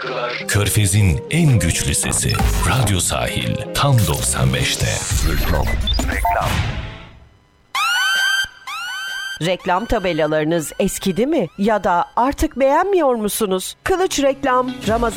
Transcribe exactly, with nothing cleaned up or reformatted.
Körfez'in en güçlü sesi. Radyo Sahil. Tam doksan beşte. Reklam. Reklam. Reklam tabelalarınız eskidi mi? Ya da artık beğenmiyor musunuz? Kılıç Reklam, Ramazan